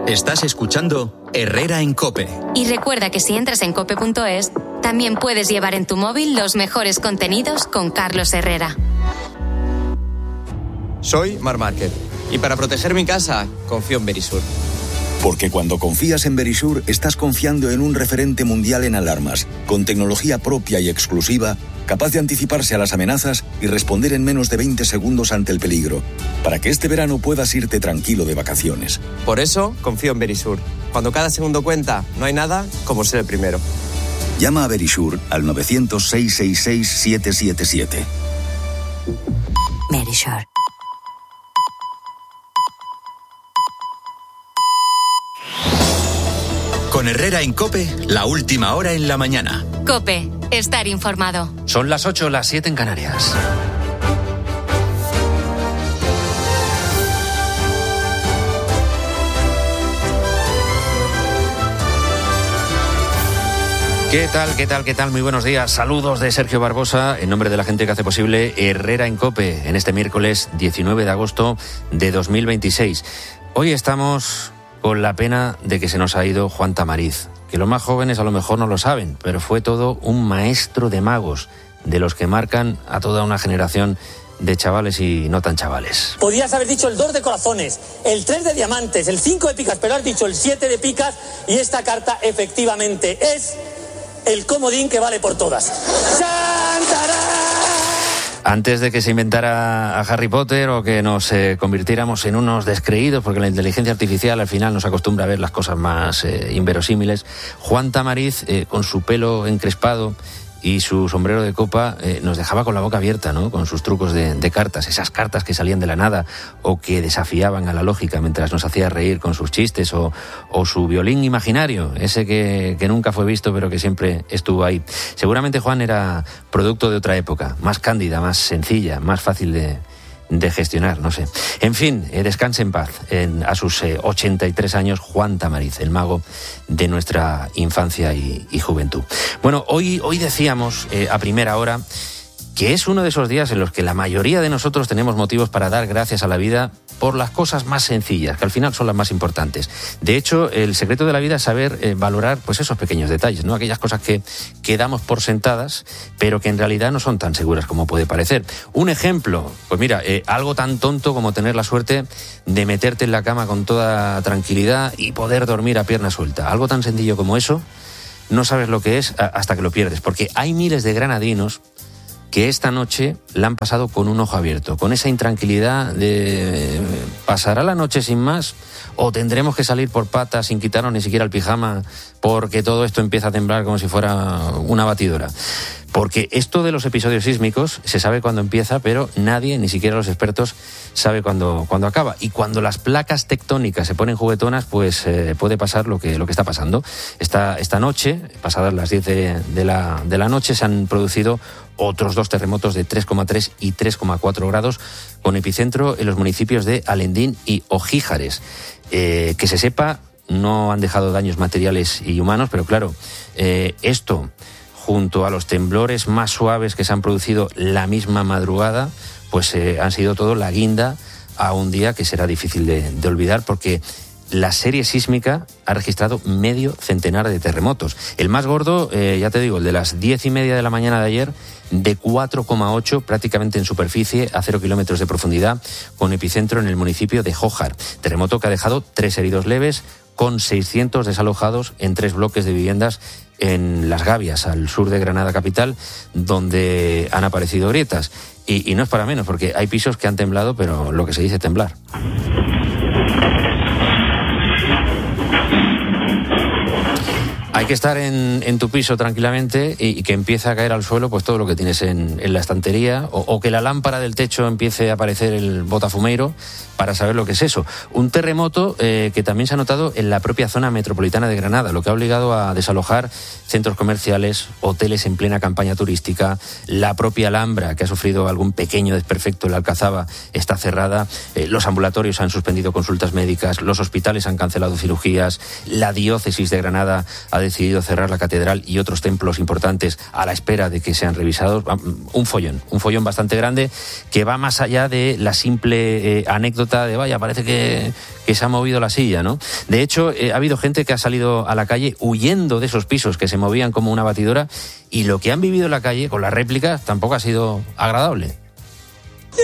Estás escuchando Herrera en COPE. Y recuerda que si entras en cope.es, también puedes llevar en tu móvil los mejores contenidos con Carlos Herrera. Soy Marc Márquez y para proteger mi casa confío en Verisur. Porque cuando confías en Verisur, estás confiando en un referente mundial en alarmas, con tecnología propia y exclusiva, capaz de anticiparse a las amenazas y responder en menos de 20 segundos ante el peligro, para que este verano puedas irte tranquilo de vacaciones. Por eso confío en Verisur. Cuando cada segundo cuenta, no hay nada como ser el primero. Llama a Verisur al 900-666-777. Verisur. Con Herrera en COPE, la última hora en la mañana. COPE, estar informado. Son las 8, las 7 en Canarias. ¿Qué tal? Muy buenos días. Saludos de Sergio Barbosa, en nombre de la gente que hace posible Herrera en COPE, en este miércoles 19 de agosto de 2026. Hoy estamos con la pena de que se nos ha ido Juan Tamariz, que los más jóvenes a lo mejor no lo saben, pero fue todo un maestro de magos, de los que marcan a toda una generación de chavales y no tan chavales. Podías haber dicho el 2 de corazones, el 3 de diamantes, el 5 de picas, pero has dicho el 7 de picas y esta carta efectivamente es el comodín que vale por todas. ¡Chantarán! Antes de que se inventara a Harry Potter o que nos convirtiéramos en unos descreídos, porque la inteligencia artificial al final nos acostumbra a ver las cosas más inverosímiles, Juan Tamariz, con su pelo encrespado y su sombrero de copa, nos dejaba con la boca abierta, ¿no? Con sus trucos de cartas, esas cartas que salían de la nada o que desafiaban a la lógica mientras nos hacía reír con sus chistes, o su violín imaginario, ese que nunca fue visto pero que siempre estuvo ahí. Seguramente Juan era producto de otra época, más cándida, más sencilla, más fácil de gestionar, no sé. En fin, descanse en paz. A sus 83 años, Juan Tamariz, el mago de nuestra infancia y juventud. Bueno, hoy decíamos a primera hora que es uno de esos días en los que la mayoría de nosotros tenemos motivos para dar gracias a la vida por las cosas más sencillas, que al final son las más importantes. De hecho, el secreto de la vida es saber valorar pues esos pequeños detalles, ¿no? Aquellas cosas que damos por sentadas, pero que en realidad no son tan seguras como puede parecer. Un ejemplo, pues mira, algo tan tonto como tener la suerte de meterte en la cama con toda tranquilidad y poder dormir a pierna suelta. Algo tan sencillo como eso, no sabes lo que es hasta que lo pierdes, porque hay miles de granadinos que esta noche la han pasado con un ojo abierto, con esa intranquilidad de ¿pasará la noche sin más? ¿O tendremos que salir por patas sin quitarnos ni siquiera el pijama porque todo esto empieza a temblar como si fuera una batidora? Porque esto de los episodios sísmicos se sabe cuándo empieza, pero nadie, ni siquiera los expertos, sabe cuándo acaba. Y cuando las placas tectónicas se ponen juguetonas, pues puede pasar lo que está pasando. Esta noche, pasadas las 10 de la noche, se han producido otros 2 terremotos de 3,3 y 3,4 grados, con epicentro en los municipios de Alendín y Ojíjares. Que se sepa, no han dejado daños materiales y humanos, pero claro, esto, junto a los temblores más suaves que se han producido la misma madrugada, pues han sido todo la guinda a un día que será difícil de olvidar, porque la serie sísmica ha registrado medio centenar de terremotos. El más gordo, ya te digo, el de las 10:30 de la mañana de ayer, de 4,8, prácticamente en superficie, a 0 kilómetros de profundidad, con epicentro en el municipio de Jójar. Terremoto que ha dejado 3 heridos leves, con 600 desalojados en 3 bloques de viviendas en Las Gavias, al sur de Granada capital, donde han aparecido grietas. Y no es para menos, porque hay pisos que han temblado, pero lo que se dice temblar. Hay que estar en tu piso tranquilamente y que empiece a caer al suelo pues todo lo que tienes en la estantería, o que la lámpara del techo empiece a aparecer el botafumeiro, para saber lo que es eso. Un terremoto que también se ha notado en la propia zona metropolitana de Granada, lo que ha obligado a desalojar centros comerciales, hoteles en plena campaña turística. La propia Alhambra, que ha sufrido algún pequeño desperfecto en la Alcazaba, está cerrada. Los ambulatorios han suspendido consultas médicas, los hospitales han cancelado cirugías, la diócesis de Granada ha decidido cerrar la catedral y otros templos importantes a la espera de que sean revisados. Un follón bastante grande que va más allá de la simple anécdota de vaya, parece que se ha movido la silla, ¿no? De hecho, ha habido gente que ha salido a la calle huyendo de esos pisos que se movían como una batidora, y lo que han vivido en la calle con las réplicas tampoco ha sido agradable. Estoy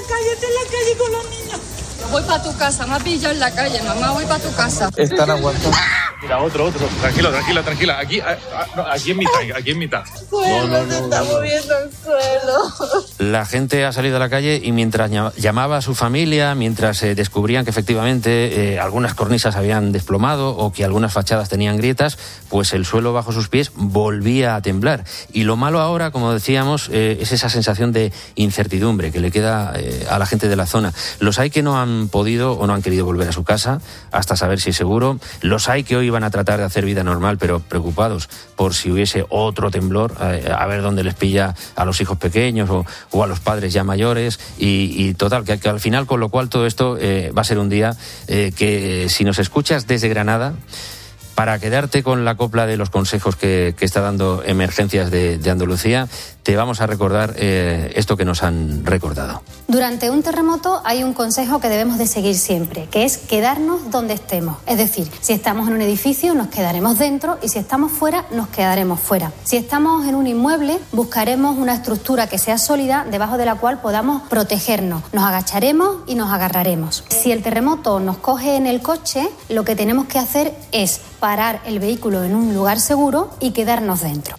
en la calle con los niños. Voy para tu casa, me ha pillado en la calle, mamá, voy para tu casa. Están aguantando. Mira, otro. Tranquila. Aquí en mitad. Suelo, se está moviendo el suelo. La gente ha salido a la calle y mientras llamaba a su familia, mientras descubrían que efectivamente algunas cornisas habían desplomado o que algunas fachadas tenían grietas, pues el suelo bajo sus pies volvía a temblar. Y lo malo ahora, como decíamos, es esa sensación de incertidumbre que le queda a la gente de la zona. Los hay que no han podido o no han querido volver a su casa hasta saber si es seguro. Los hay que hoy van a tratar de hacer vida normal, pero preocupados por si hubiese otro temblor, a ver dónde les pilla a los hijos pequeños o a los padres ya mayores, y total, que al final, con lo cual todo esto va a ser un día que, si nos escuchas desde Granada, para quedarte con la copla de los consejos que está dando Emergencias de Andalucía, te vamos a recordar esto que nos han recordado. Durante un terremoto hay un consejo que debemos de seguir siempre, que es quedarnos donde estemos. Es decir, si estamos en un edificio nos quedaremos dentro, y si estamos fuera nos quedaremos fuera. Si estamos en un inmueble buscaremos una estructura que sea sólida debajo de la cual podamos protegernos. Nos agacharemos y nos agarraremos. Si el terremoto nos coge en el coche, lo que tenemos que hacer es parar el vehículo en un lugar seguro y quedarnos dentro.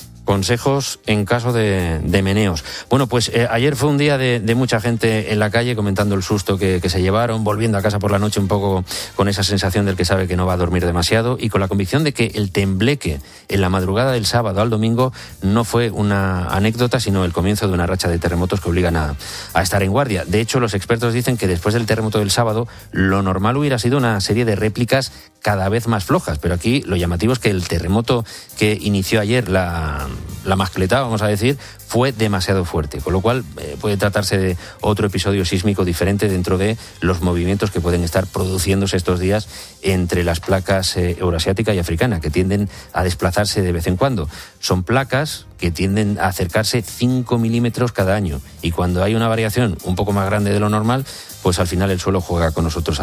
Consejos en caso de meneos. Bueno, pues ayer fue un día de mucha gente en la calle comentando el susto que se llevaron, volviendo a casa por la noche un poco con esa sensación del que sabe que no va a dormir demasiado, y con la convicción de que el tembleque en la madrugada del sábado al domingo no fue una anécdota, sino el comienzo de una racha de terremotos que obligan a estar en guardia. De hecho, los expertos dicen que después del terremoto del sábado, lo normal hubiera sido una serie de réplicas cada vez más flojas, pero aquí lo llamativo es que el terremoto que inició ayer la mascletá, vamos a decir, fue demasiado fuerte, con lo cual puede tratarse de otro episodio sísmico diferente dentro de los movimientos que pueden estar produciéndose estos días entre las placas euroasiática y africana, que tienden a desplazarse de vez en cuando. Son placas que tienden a acercarse 5 milímetros cada año, y cuando hay una variación un poco más grande de lo normal, pues al final el suelo juega con nosotros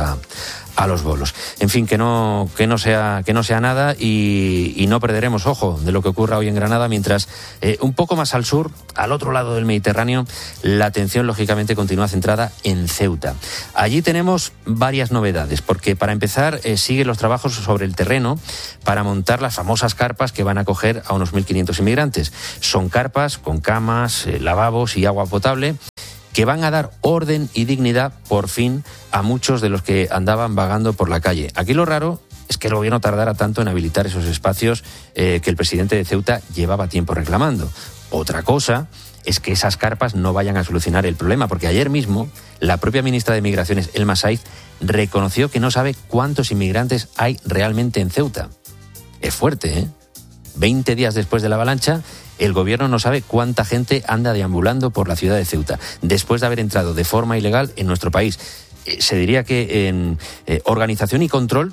a los bolos. En fin, que no sea nada, y no perderemos ojo de lo que ocurra hoy en Granada, mientras un poco más al sur, al otro lado del Mediterráneo, la atención lógicamente continúa centrada en Ceuta. Allí tenemos varias novedades, porque para empezar siguen los trabajos sobre el terreno para montar las famosas carpas que van a acoger a unos 1.500 inmigrantes. Son carpas con camas, lavabos y agua potable, que van a dar orden y dignidad, por fin, a muchos de los que andaban vagando por la calle. Aquí lo raro es que el gobierno tardara tanto en habilitar esos espacios que el presidente de Ceuta llevaba tiempo reclamando. Otra cosa es que esas carpas no vayan a solucionar el problema, porque ayer mismo la propia ministra de Migraciones, Elma Saiz, reconoció que no sabe cuántos inmigrantes hay realmente en Ceuta. Es fuerte, ¿eh? 20 días después de la avalancha, el gobierno no sabe cuánta gente anda deambulando por la ciudad de Ceuta, después de haber entrado de forma ilegal en nuestro país. Se diría que en organización y control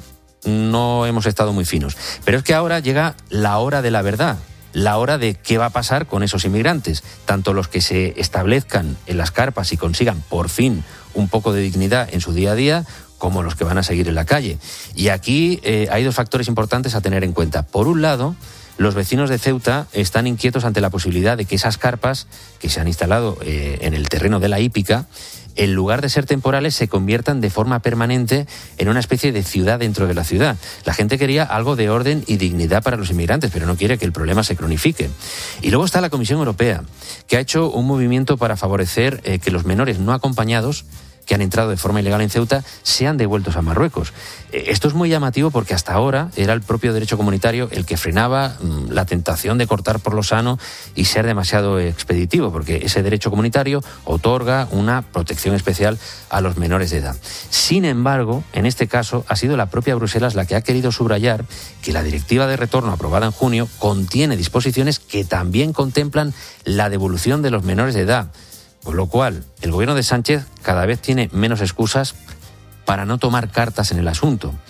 no hemos estado muy finos. Pero es que ahora llega la hora de la verdad, la hora de qué va a pasar con esos inmigrantes, tanto los que se establezcan en las carpas y consigan por fin un poco de dignidad en su día a día, como los que van a seguir en la calle. Y aquí hay dos factores importantes a tener en cuenta. Por un lado, los vecinos de Ceuta están inquietos ante la posibilidad de que esas carpas que se han instalado en el terreno de la hípica, en lugar de ser temporales, se conviertan de forma permanente en una especie de ciudad dentro de la ciudad. La gente quería algo de orden y dignidad para los inmigrantes, pero no quiere que el problema se cronifique. Y luego está la Comisión Europea, que ha hecho un movimiento para favorecer que los menores no acompañados que han entrado de forma ilegal en Ceuta sean devueltos a Marruecos. Esto es muy llamativo porque hasta ahora era el propio derecho comunitario el que frenaba la tentación de cortar por lo sano y ser demasiado expeditivo, porque ese derecho comunitario otorga una protección especial a los menores de edad. Sin embargo, en este caso ha sido la propia Bruselas la que ha querido subrayar que la directiva de retorno aprobada en junio contiene disposiciones que también contemplan la devolución de los menores de edad. Con lo cual, el gobierno de Sánchez cada vez tiene menos excusas para no tomar cartas en el asunto.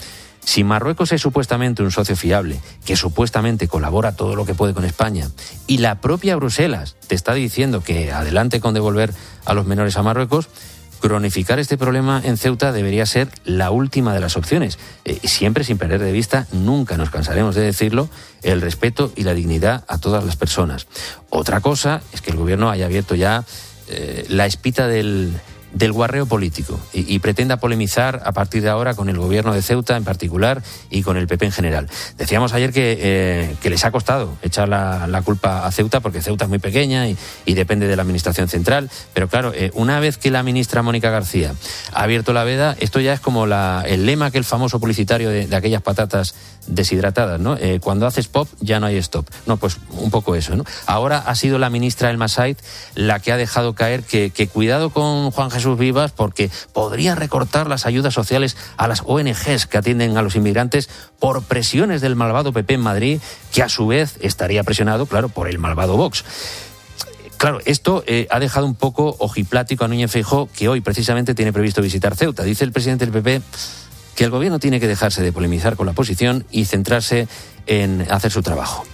Si Marruecos es supuestamente un socio fiable, que supuestamente colabora todo lo que puede con España, y la propia Bruselas te está diciendo que adelante con devolver a los menores a Marruecos, cronificar este problema en Ceuta debería ser la última de las opciones. Siempre sin perder de vista, nunca nos cansaremos de decirlo, el respeto y la dignidad a todas las personas. Otra cosa es que el gobierno haya abierto ya la espita del guarreo político y pretenda polemizar a partir de ahora con el gobierno de Ceuta en particular y con el PP en general. Decíamos ayer que les ha costado echar la culpa a Ceuta porque Ceuta es muy pequeña y depende de la administración central, pero claro, una vez que la ministra Mónica García ha abierto la veda, esto ya es como el lema aquel famoso publicitario de aquellas patatas deshidratadas, ¿no? Cuando haces pop ya no hay stop. No, pues un poco eso, ¿no? Ahora ha sido la ministra El Masaid la que ha dejado caer que cuidado con Juan Jesús Vivas porque podría recortar las ayudas sociales a las ONGs que atienden a los inmigrantes por presiones del malvado PP en Madrid, que a su vez estaría presionado, claro, por el malvado Vox. Claro, esto ha dejado un poco ojiplático a Núñez Feijóo, que hoy precisamente tiene previsto visitar Ceuta. Dice el presidente del PP que el gobierno tiene que dejarse de polemizar con la oposición y centrarse en hacer su trabajo.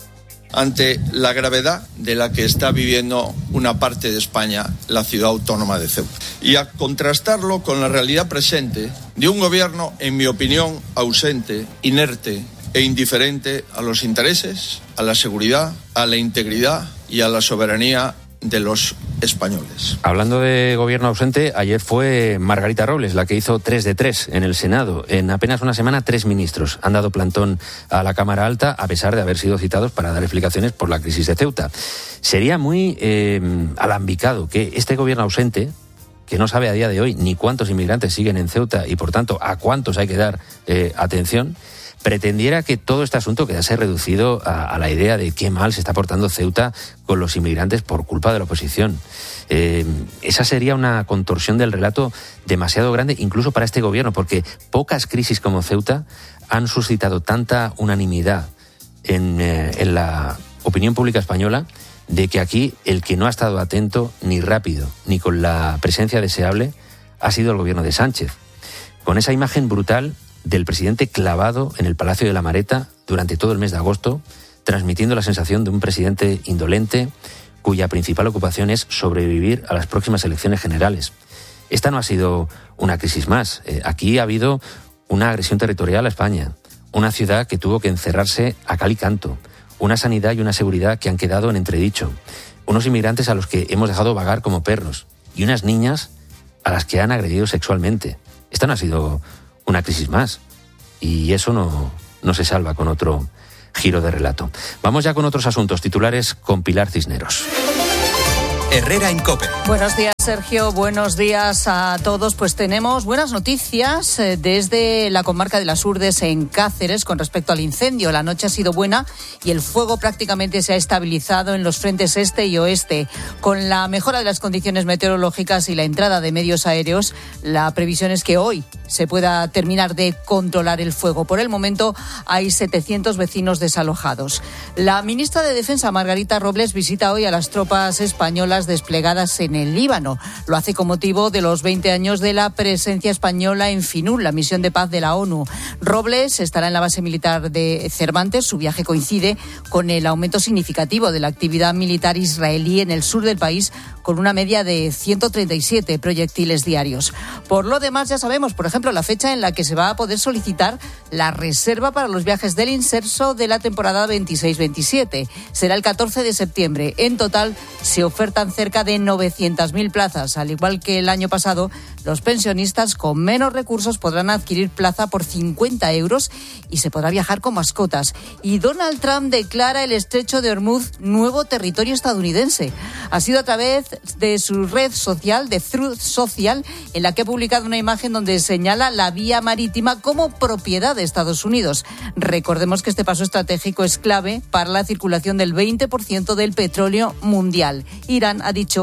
Ante la gravedad de la que está viviendo una parte de España, la ciudad autónoma de Ceuta, y a contrastarlo con la realidad presente de un gobierno, en mi opinión, ausente, inerte e indiferente a los intereses, a la seguridad, a la integridad y a la soberanía de los españoles. Hablando de gobierno ausente, ayer fue Margarita Robles la que hizo 3 de 3 en el Senado. En apenas una semana, 3 ministros han dado plantón a la Cámara Alta, a pesar de haber sido citados para dar explicaciones por la crisis de Ceuta. Sería muy alambicado que este gobierno ausente, que no sabe a día de hoy ni cuántos inmigrantes siguen en Ceuta y, por tanto, a cuántos hay que dar atención, pretendiera que todo este asunto quedase reducido a la idea de qué mal se está portando Ceuta con los inmigrantes por culpa de la oposición. Esa sería una contorsión del relato demasiado grande, incluso para este gobierno, porque pocas crisis como Ceuta han suscitado tanta unanimidad en la opinión pública española de que aquí el que no ha estado atento ni rápido ni con la presencia deseable ha sido el gobierno de Sánchez. Con esa imagen brutal del presidente clavado en el Palacio de la Mareta durante todo el mes de agosto, transmitiendo la sensación de un presidente indolente cuya principal ocupación es sobrevivir a las próximas elecciones generales. Esta no ha sido una crisis más. Aquí ha habido una agresión territorial a España, una ciudad que tuvo que encerrarse a cal y canto, una sanidad y una seguridad que han quedado en entredicho, unos inmigrantes a los que hemos dejado vagar como perros y unas niñas a las que han agredido sexualmente. Esta no ha sido una crisis más, y eso no se salva con otro giro de relato. Vamos ya con otros asuntos titulares con Pilar Cisneros. Herrera en COPE. Buenos días, Sergio. Buenos días a todos. Pues tenemos buenas noticias desde la comarca de las Urdes en Cáceres con respecto al incendio. La noche ha sido buena y el fuego prácticamente se ha estabilizado en los frentes este y oeste. Con la mejora de las condiciones meteorológicas y la entrada de medios aéreos, la previsión es que hoy se pueda terminar de controlar el fuego. Por el momento hay 700 vecinos desalojados. La ministra de Defensa, Margarita Robles, visita hoy a las tropas españolas desplegadas en el Líbano. Lo hace con motivo de los 20 años de la presencia española en FINUL, la misión de paz de la ONU. Robles estará en la base militar de Cervantes. Su viaje coincide con el aumento significativo de la actividad militar israelí en el sur del país, con una media de 137 proyectiles diarios. Por lo demás, ya sabemos, por ejemplo, la fecha en la que se va a poder solicitar la reserva para los viajes del inserso de la temporada 26-27. Será el 14 de septiembre. En total, se ofertan cerca de 900.000 plazas. Al igual que el año pasado, los pensionistas con menos recursos podrán adquirir plaza por 50 euros y se podrá viajar con mascotas. Y Donald Trump declara el estrecho de Hormuz nuevo territorio estadounidense. Ha sido a través de su red social, de Truth Social, en la que ha publicado una imagen donde señala la vía marítima como propiedad de Estados Unidos. Recordemos que este paso estratégico es clave para la circulación del 20% del petróleo mundial. Irán ha dicho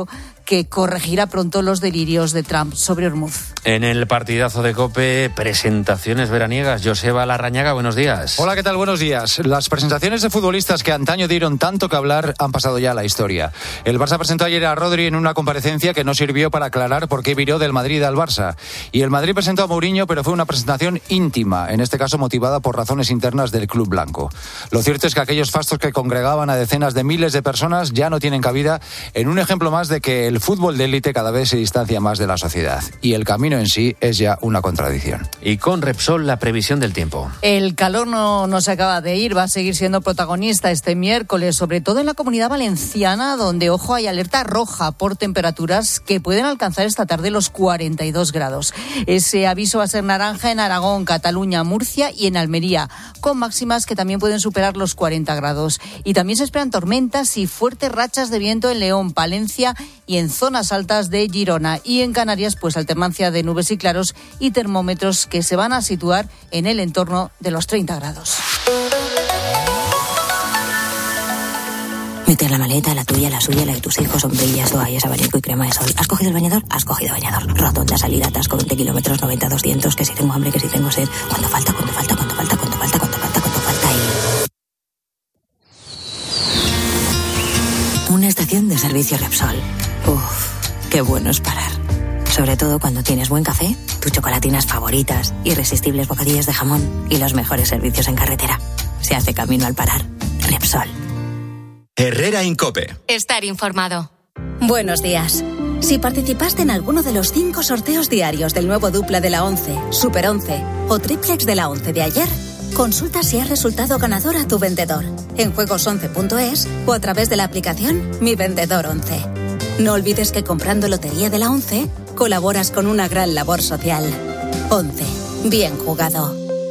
que corregirá pronto los delirios de Trump sobre Hormuz. En el partidazo de COPE, presentaciones veraniegas. Joseba Larrañaga, buenos días. Hola, ¿qué tal? Buenos días. Las presentaciones de futbolistas que antaño dieron tanto que hablar han pasado ya a la historia. El Barça presentó ayer a Rodri en una comparecencia que no sirvió para aclarar por qué viró del Madrid al Barça. Y el Madrid presentó a Mourinho, pero fue una presentación íntima, en este caso motivada por razones internas del club blanco. Lo cierto es que aquellos fastos que congregaban a decenas de miles de personas ya no tienen cabida, en un ejemplo más de que el fútbol de élite cada vez se distancia más de la sociedad. Y el camino en sí es ya una contradicción. Y con Repsol, la previsión del tiempo. El calor no se acaba de ir, va a seguir siendo protagonista este miércoles, sobre todo en la Comunidad Valenciana, donde, ojo, hay alerta roja por temperaturas que pueden alcanzar esta tarde los 42 grados. Ese aviso va a ser naranja en Aragón, Cataluña, Murcia y en Almería, con máximas que también pueden superar los 40 grados. Y también se esperan tormentas y fuertes rachas de viento en León, Palencia y en zonas altas de Girona. Y en Canarias, pues alternancia de nubes y claros y termómetros que se van a situar en el entorno de los 30 grados. Meter la maleta, la tuya, la suya, la de tus hijos, sombrillas, toallas, abanico y crema de sol. ¿Has cogido el bañador? Has cogido bañador. Rotonda, salida, atasco, 20 kilómetros, 90, 200, que si tengo hambre, que si tengo sed. ¿Cuánto falta? Una estación de servicio Repsol. Uf, qué bueno es parar. Sobre todo cuando tienes buen café, tus chocolatinas favoritas, irresistibles bocadillas de jamón y los mejores servicios en carretera. Se hace camino al parar. Repsol. Herrera en COPE. Estar informado. Buenos días. Si participaste en alguno de los 5 sorteos diarios del nuevo dupla de la 11, Super 11 o triplex de la 11 de ayer, consulta si has resultado ganador a tu vendedor en juegos11.es o a través de la aplicación Mi Vendedor 11. No olvides que comprando Lotería de la 11 colaboras con una gran labor social. 11. Bien jugado.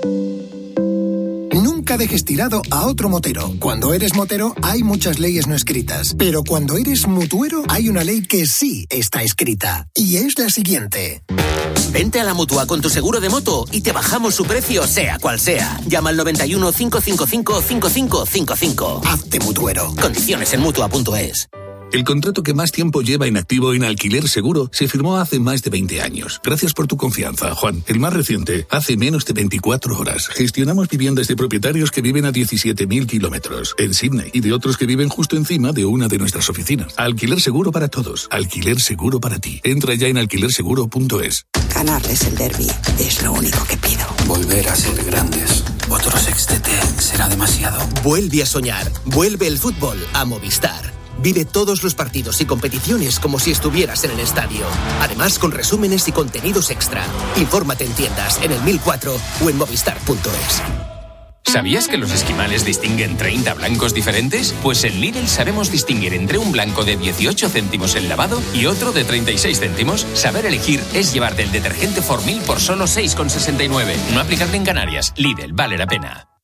Nunca dejes tirado a otro motero. Cuando eres motero hay muchas leyes no escritas, pero cuando eres mutuero hay una ley que sí está escrita, y es la siguiente. Vente a la Mutua con tu seguro de moto y te bajamos su precio sea cual sea. Llama al 91 555 5555. Hazte mutuero. Condiciones en Mutua.es. El contrato que más tiempo lleva inactivo en Alquiler Seguro se firmó hace más de 20 años. Gracias por tu confianza, Juan. El más reciente, hace menos de 24 horas. Gestionamos viviendas de propietarios que viven a 17.000 kilómetros en Sydney y de otros que viven justo encima de una de nuestras oficinas. Alquiler Seguro para todos. Alquiler Seguro para ti. Entra ya en alquilerseguro.es. Ganarles el derbi es lo único que pido. Volver a ser grandes. Otro sextete será demasiado. Vuelve a soñar. Vuelve el fútbol a Movistar. Vive todos los partidos y competiciones como si estuvieras en el estadio. Además, con resúmenes y contenidos extra. Infórmate en tiendas, en el 1004 o en movistar.es. ¿Sabías que los esquimales distinguen 30 blancos diferentes? Pues en Lidl sabemos distinguir entre un blanco de 18 céntimos el lavado y otro de 36 céntimos. Saber elegir es llevarte el detergente Formil por solo 6,69. No aplicable en Canarias. Lidl, vale la pena.